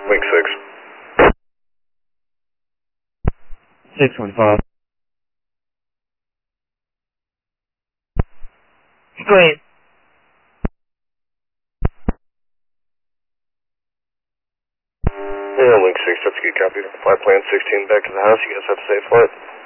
Wing 6. 615. Great. Yeah, Wing 6, that's a good copy. Flight plan 16 back to the house. You guys have a safe flight.